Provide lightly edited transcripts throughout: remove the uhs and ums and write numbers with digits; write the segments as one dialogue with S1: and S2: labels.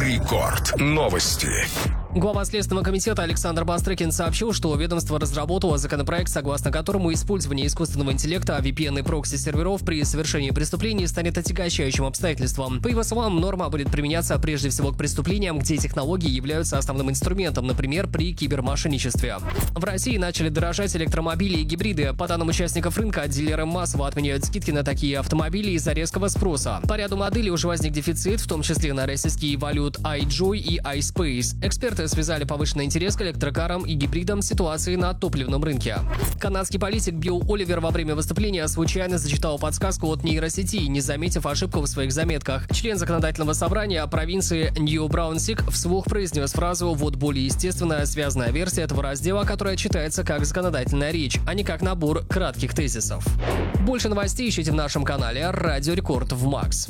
S1: Рекорд. Новости.
S2: Глава Следственного комитета Александр Бастрыкин сообщил, что ведомство разработало законопроект, согласно которому использование искусственного интеллекта, VPN и прокси-серверов при совершении преступлений станет отягчающим обстоятельством. По его словам, норма будет применяться прежде всего к преступлениям, где технологии являются основным инструментом, например, при кибермошенничестве. В России начали дорожать электромобили и гибриды. По данным участников рынка, дилеры массово отменяют скидки на такие автомобили из-за резкого спроса. По ряду моделей уже возник дефицит, в том числе на российские валют iJoy и iSpace. Эксперты связали повышенный интерес к электрокарам и гибридам с ситуацией на топливном рынке. Канадский политик Билл Оливер во время выступления случайно зачитал подсказку от нейросети, не заметив ошибку в своих заметках. Член законодательного собрания провинции Нью-Браунсвик вслух произнес фразу «вот более естественная связанная версия этого раздела, которая читается как законодательная речь, а не как набор кратких тезисов». Больше новостей ищите в нашем канале «Радио Рекорд» в Макс.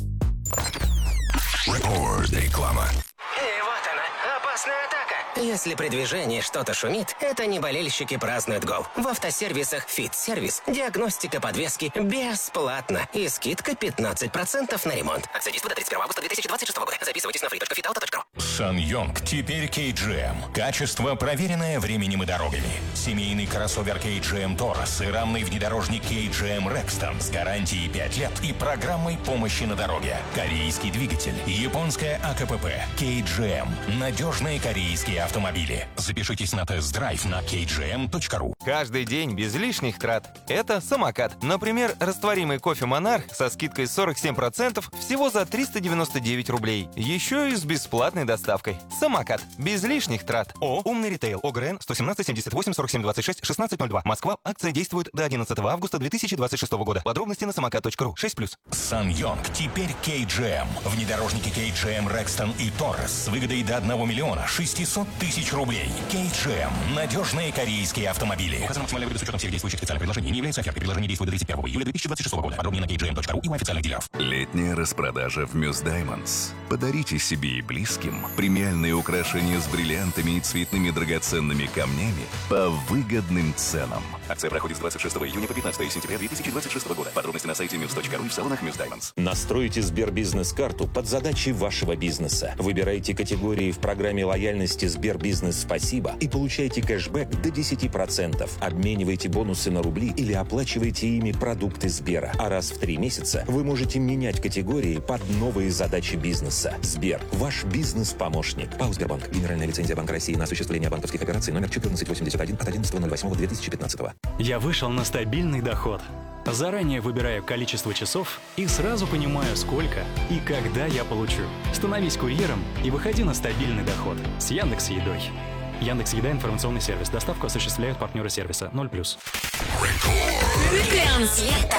S1: Реклама.
S3: Если при движении что-то шумит, это не болельщики празднуют гол. В автосервисах «Фит-сервис» диагностика подвески бесплатно и скидка 15% на ремонт. Акция действует до 31 августа 2026 года. Записывайтесь на free.fitauto.ru.
S4: SsangYong теперь KGM. Качество, проверенное временем и дорогами. Семейный кроссовер KGM Taurus и рамный внедорожник KGM Rexton с гарантией 5 лет и программой помощи на дороге. Корейский двигатель, японская АКПП, KGM. Надежные корейские автомобили. Запишитесь на тест-драйв на kgm.ru.
S5: Каждый день без лишних трат. Это самокат. Например, растворимый кофе «Монарх» со скидкой 47% всего за 399 рублей. Еще и с бесплатной доставкой. Самокат. Без лишних трат. Умный ритейл. ОГРН 117 78 47 26 1602. Москва. Акция действует до 11 августа 2026 года. Подробности на самокат.ру. 6+.
S4: SsangYong теперь KGM. Внедорожники KGM Rexton и Taurus с выгодой до 1 миллиона 600 тысяч рублей. KGM. Надежные корейские автомобили. Указано максимальная выгода с учетом всех действующих специальных предложений. Не является офертой. Предложение действует до 31 июля 2026 года. Подробнее на kgm.ru и у официальных дилеров.
S1: Летняя распродажа в Muse Diamonds. Подарите себе и близким премиальные украшения с бриллиантами и цветными драгоценными камнями по выгодным ценам. Акция проходит с 26 июня по 15 сентября 2026 года. Подробности на сайте muse.ru и в салонах Muse Diamonds.
S6: Настройте Сбербизнес-карту под задачи вашего бизнеса. Выбирайте категории в программе лояльности Сбербизнес «Спасибо» и получайте кэшбэк до 10%. Обменивайте бонусы на рубли или оплачивайте ими продукты Сбера. А раз в 3 месяца вы можете менять категории под новые задачи бизнеса. Сбер – ваш бизнес-помощник. ПАО «Сбербанк». Генеральная лицензия Банка России на осуществление банковских операций номер 1481 от 11.08.2015.
S7: Я вышел на стабильный доход. Заранее выбираю количество часов и сразу понимаю, сколько и когда я получу. Становись курьером и выходи на стабильный доход с Яндекс.Едой. Яндекс.Еда — информационный сервис. Доставку осуществляют партнеры сервиса 0+.
S8: Концерт.